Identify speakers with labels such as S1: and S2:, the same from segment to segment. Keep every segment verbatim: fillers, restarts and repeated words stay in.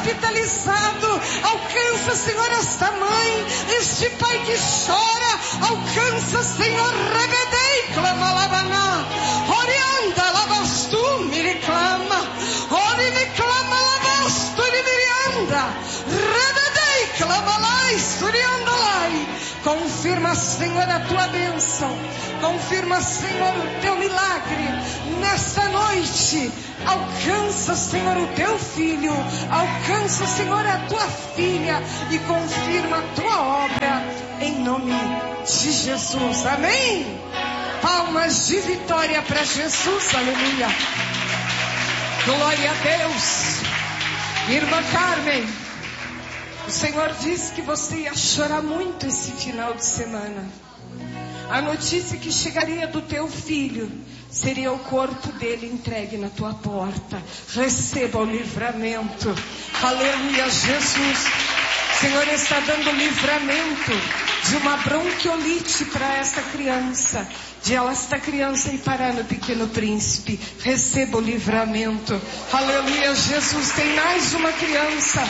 S1: hospitalizado. Alcança, Senhor, esta mãe, este pai que chora. Alcança, Senhor, rebedei, clama labaná. Orianda, labastu, me reclama. Ori me clama, labastu, me mirianda. Rebedei, clama lá, esturianda lá. Confirma, Senhor, a tua bênção. Confirma, Senhor, o teu milagre nesta noite. Alcança, Senhor, o teu filho. Alcança, Senhor, a tua filha. E confirma a tua obra em nome de Jesus. Amém? Palmas de vitória para Jesus. Aleluia. Glória a Deus. Irmã Carmen, o Senhor disse que você ia chorar muito esse final de semana. A notícia que chegaria do teu filho seria o corpo dele entregue na tua porta. Receba o livramento. Aleluia, Jesus. O Senhor está dando livramento de uma bronquiolite para essa criança. De ela, esta criança ir parar no Pequeno Príncipe. Receba o livramento. Aleluia, Jesus. Tem mais uma criança.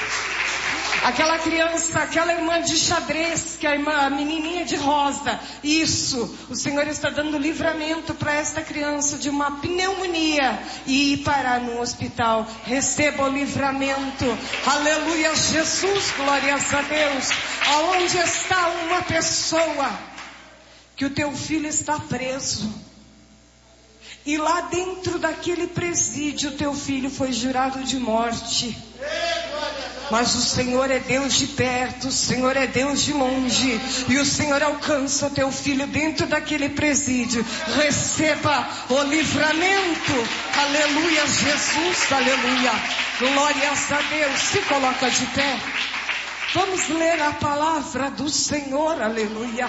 S1: Aquela criança, aquela irmã de xadrez, que é a, irmã, a menininha de rosa. Isso, o Senhor está dando livramento para esta criança de uma pneumonia e ir parar no hospital. Receba o livramento. Aleluia, Jesus, glórias a Deus. Aonde está uma pessoa que o teu filho está preso? E lá dentro daquele presídio, teu filho foi jurado de morte. Mas o Senhor é Deus de perto, o Senhor é Deus de longe. E o Senhor alcança o teu filho dentro daquele presídio. Receba o livramento. Aleluia, Jesus, aleluia. Glórias a Deus. Se coloca de pé. Vamos ler a palavra do Senhor, aleluia.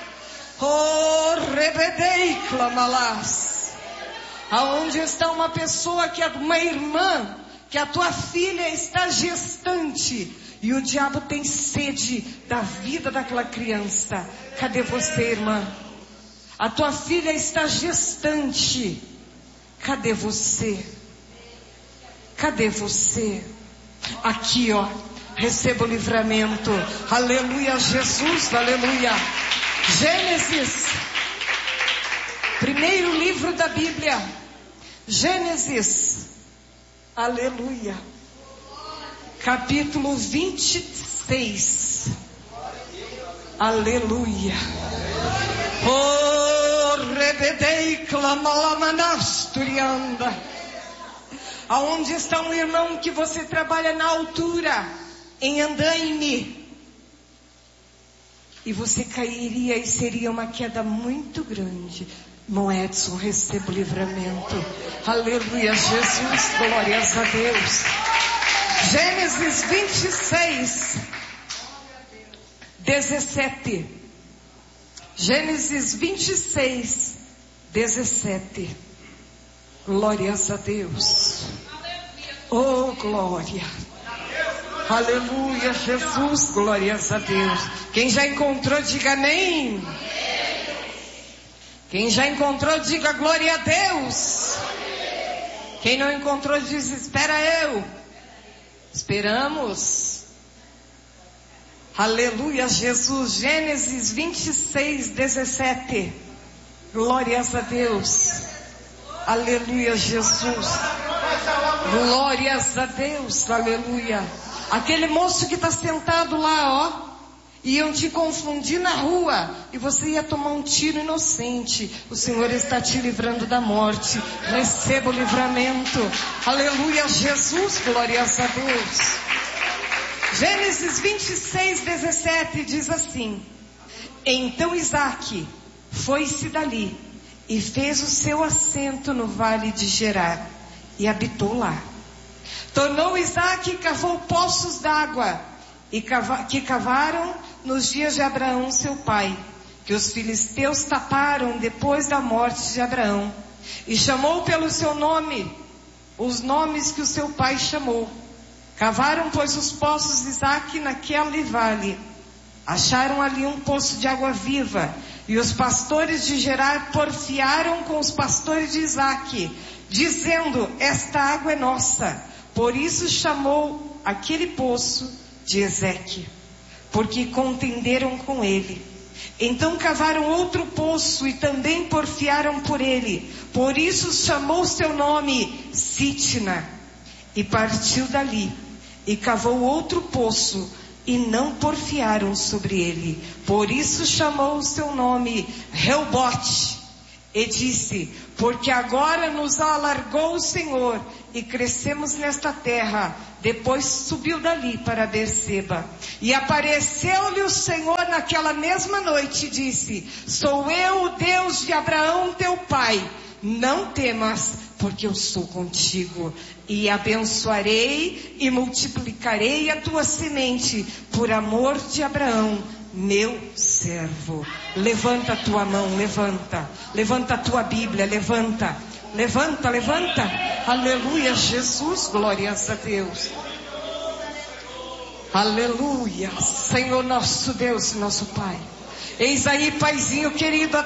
S1: Oh, rebedei, clamalás. Aonde está uma pessoa que é uma irmã, que a tua filha está gestante e o diabo tem sede da vida daquela criança. Cadê você, irmã? A tua filha está gestante. Cadê você? Cadê você? Aqui, ó. Receba o livramento. Aleluia, Jesus, aleluia. Gênesis, primeiro livro da Bíblia. Gênesis, aleluia, capítulo vinte e seis, aleluia. Oh, rebedei, clamalamanasturianda. Aonde está um irmão que você trabalha na altura, em andaime, e você cairia e seria uma queda muito grande. Irmão Edson, receba o livramento. Aleluia, Jesus, glórias a Deus. Gênesis vinte e seis, dezessete. Gênesis vinte e seis, dezessete. Glórias a Deus. Oh, glória. Aleluia, Jesus, glórias a Deus. Quem já encontrou, diga amém. Quem já encontrou, diga glória a Deus. Quem não encontrou, diz espera eu. Esperamos. Aleluia, Jesus. Gênesis vinte e seis, dezessete. Glórias a Deus. Aleluia, Jesus. Glórias a Deus. Aleluia. Aquele moço que está sentado lá, ó, iam te confundir na rua e você ia tomar um tiro inocente. O Senhor está te livrando da morte. Receba o livramento. Aleluia, Jesus, glórias a Deus. Gênesis vinte e seis, dezessete diz assim: então Isaque foi-se dali e fez o seu assento no vale de Gerar e habitou lá. Tornou Isaque e cavou poços d'água e cava, que cavaram nos dias de Abraão seu pai, que os filisteus taparam depois da morte de Abraão, e chamou pelo seu nome os nomes que o seu pai chamou. Cavaram, pois, os poços de Isaque naquele vale. Acharam ali um poço de água viva, e os pastores de Gerar porfiaram com os pastores de Isaque, dizendo: esta água é nossa. Por isso chamou aquele poço de Ezeque, porque contenderam com ele. Então cavaram outro poço e também porfiaram por ele. Por isso chamou seu nome Sitna. E partiu dali e cavou outro poço e não porfiaram sobre ele. Por isso chamou o seu nome Reobote. E disse: porque agora nos alargou o Senhor e crescemos nesta terra. Depois subiu dali para Berseba. E apareceu-lhe o Senhor naquela mesma noite e disse: sou eu o Deus de Abraão teu pai. Não temas, porque eu sou contigo. E abençoarei e multiplicarei a tua semente por amor de Abraão, meu servo. Levanta a tua mão, levanta. Levanta a tua Bíblia, levanta. Levanta, levanta. Aleluia, Jesus, glórias a Deus. Aleluia, Senhor nosso Deus e nosso Pai. Eis aí, Paizinho querido,